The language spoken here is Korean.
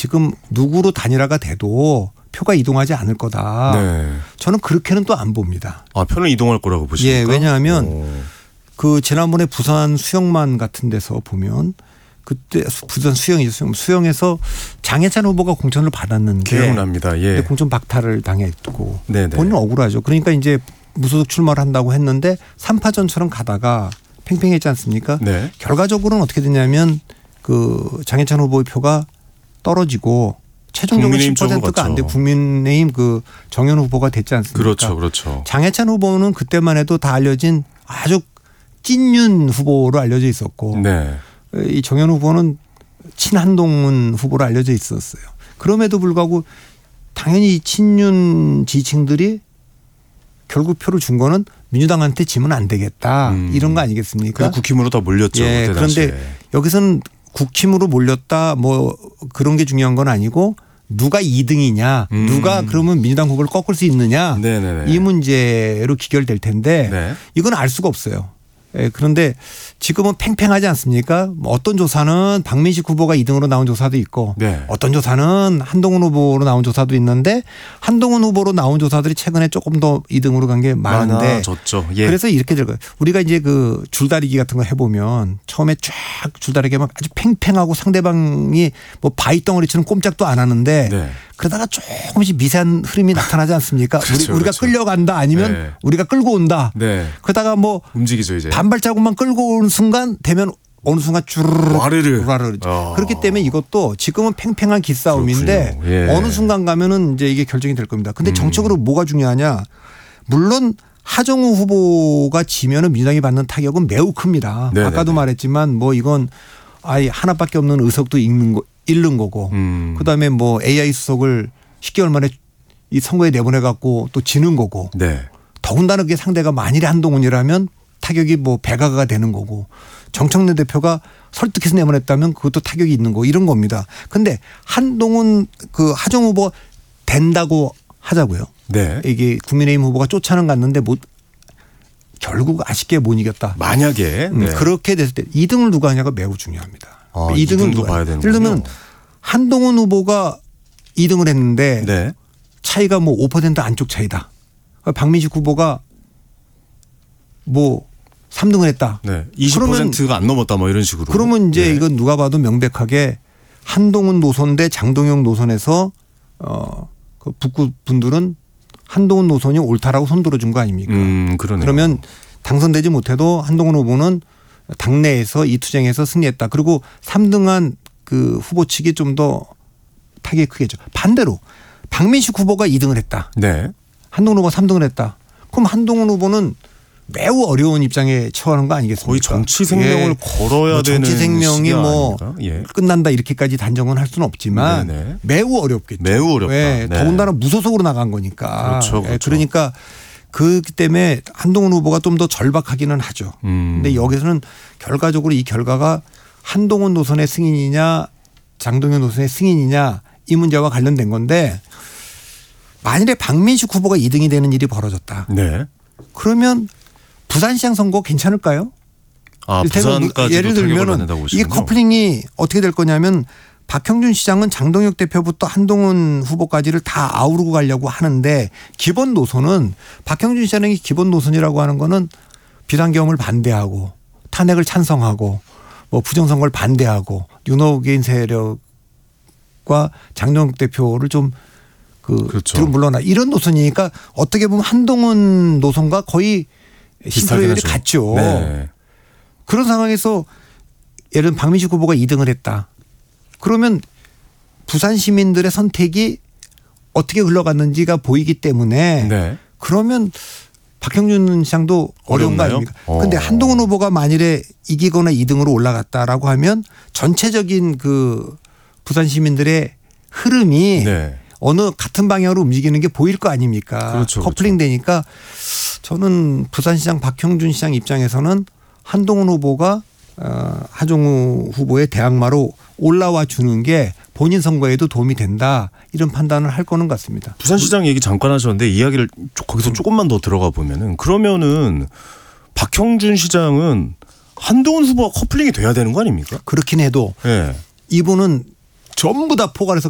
지금 누구로 단일화가 돼도 표가 이동하지 않을 거다. 네. 저는 그렇게는 또 안 봅니다. 아, 표는 이동할 거라고 보십니까? 예, 왜냐하면 그 지난번에 부산 수영만 같은 데서 보면 그때 부산 수영에서 장해찬 후보가 공천을 받았는데 기억납니다. 예. 공천 박탈을 당했고 네네. 본인은 억울하죠. 그러니까 이제 무소속 출마를 한다고 했는데 3파전처럼 가다가 팽팽했지 않습니까? 네. 결과적으로는 어떻게 됐냐면 그 장해찬 후보의 표가 떨어지고 최종적으로 국민의힘 쪽으로 10%가 안 돼 갔죠. 국민의힘 그 정현 후보가 됐지 않습니까? 그렇죠. 그렇죠. 장해찬 후보는 그때만 해도 다 알려진 아주 찐윤 후보로 알려져 있었고 네. 이 정현 후보는 친한동훈 후보로 알려져 있었어요. 그럼에도 불구하고 당연히 이 친윤 지지층들이 결국 표를 준 거는 민주당한테 지면 안 되겠다 이런 거 아니겠습니까? 그래서 국힘으로 다 몰렸죠. 예, 그때 그런데 당시에. 여기서는 국힘으로 몰렸다 뭐 그런 게 중요한 건 아니고 누가 2등이냐 누가 그러면 민주당 후보를 꺾을 수 있느냐 네네네. 이 문제로 귀결될 텐데 네. 이건 알 수가 없어요. 예, 그런데 지금은 팽팽하지 않습니까? 뭐 어떤 조사는 박민식 후보가 2등으로 나온 조사도 있고 네. 어떤 조사는 한동훈 후보로 나온 조사도 있는데 한동훈 후보로 나온 조사들이 최근에 조금 더 2등으로 간 게 많은데 많아졌죠. 예. 그래서 이렇게 될 거예요. 우리가 이제 그 줄다리기 같은 거 해보면 처음에 쫙 줄다리기 하면 아주 팽팽하고 상대방이 뭐 바위 덩어리처럼 꼼짝도 안 하는데 네. 그러다가 조금씩 미세한 흐름이 나타나지 않습니까? 그렇죠, 우리가 그렇죠. 끌려간다 아니면 네. 우리가 끌고 온다. 네. 그러다가 뭐 움직이죠 이제. 반발자국만 끌고 오는 순간 되면 어느 순간 주르르 와르르. 그렇기 때문에 이것도 지금은 팽팽한 기싸움인데 그렇군요. 예. 어느 순간 가면은 이제 이게 결정이 될 겁니다. 근데 정책으로 뭐가 중요하냐? 물론 하정우 후보가 지면은 민주당이 받는 타격은 매우 큽니다. 네네네. 아까도 말했지만 뭐 이건 아예 하나밖에 없는 의석도 잃는 거고 그다음에 뭐 AI 수석을 10개월 만에 이 선거에 내보내 갖고 또 지는 거고 네. 더군다나 그게 상대가 만일에 한동훈이라면 타격이 뭐 배가가 되는 거고 정청래 대표가 설득해서 내보냈다면 그것도 타격이 있는 거 이런 겁니다. 근데 한동훈 그 하정 후보 된다고 하자고요. 네. 이게 국민의힘 후보가 쫓아는 갔는데 못 결국 아쉽게 못 이겼다. 만약에 네. 그렇게 됐을 때 2등을 누가 하냐가 매우 중요합니다. 아, 2등은 2등도 누가 봐야 해요? 되는군요. 예를 들면 한동훈 후보가 2등을 했는데 네. 차이가 뭐 5% 안쪽 차이다. 박민식 후보가 뭐 3등을 했다. 네. 20%가 안 넘었다 뭐 이런 식으로. 그러면 이제 네. 이건 누가 봐도 명백하게 한동훈 노선 대 장동영 노선에서 그 북구 분들은 한동훈 노선이 옳다라고 손들어준 거 아닙니까? 그러네요. 그러면 당선되지 못해도 한동훈 후보는 당내에서 이 투쟁에서 승리했다. 그리고 3등한 그 후보 측이 좀 더 타격이 크겠죠. 반대로 박민식 후보가 2등을 했다. 네. 한동훈 후보가 3등을 했다. 그럼 한동훈 후보는 매우 어려운 입장에 처하는 거 아니겠습니까? 거의 정치 생명을 걸어야 뭐 되는 정치 생명이 시기가 뭐 아닙니까? 예. 끝난다 이렇게까지 단정은 할 수는 없지만 네네. 매우 어렵겠죠. 매우 어렵다. 네. 네. 더군다나 무소속으로 나간 거니까. 그렇죠, 그렇죠. 그러니까 그렇기 때문에 한동훈 후보가 좀 더 절박하기는 하죠. 근데 여기서는 결과적으로 이 결과가 한동훈 노선의 승인이냐 장동현 노선의 승인이냐 이 문제와 관련된 건데 만일에 박민식 후보가 2등이 되는 일이 벌어졌다. 네. 그러면 부산시장 선거 괜찮을까요? 아, 부산까지도 예를 타격을 들면 받는다고 이게 보시군요. 커플링이 어떻게 될 거냐면 박형준 시장은 장동혁 대표부터 한동훈 후보까지를 다 아우르고 가려고 하는데 기본 노선은 박형준 시장의 기본 노선이라고 하는 거는 비상계엄을 반대하고 탄핵을 찬성하고 뭐 부정선거를 반대하고 윤호개인 세력과 장동혁 대표를 좀 그렇죠. 뒤로 물러나 이런 노선이니까 어떻게 보면 한동훈 노선과 거의 신표율이 같죠. 네. 그런 상황에서 예를 들면 박민식 후보가 2등을 했다. 그러면 부산 시민들의 선택이 어떻게 흘러갔는지가 보이기 때문에 네. 그러면 박형준 시장도 어려운 거 어렵나요? 아닙니까? 그런데 한동훈 후보가 만일에 이기거나 2등으로 올라갔다라고 하면 전체적인 그 부산 시민들의 흐름이 네. 어느 같은 방향으로 움직이는 게 보일 거 아닙니까? 그렇죠, 커플링 되니까 저는 부산시장 박형준 시장 입장에서는 한동훈 후보가 하정우 후보의 대항마로 올라와 주는 게 본인 선거에도 도움이 된다 이런 판단을 할 거는 같습니다. 부산시장 얘기 잠깐 하셨는데 이야기를 거기서 조금만 더 들어가 보면은 그러면은 박형준 시장은 한동훈 후보와 커플링이 돼야 되는 거 아닙니까? 그렇긴 해도 네. 이분은 전부 다 포괄해서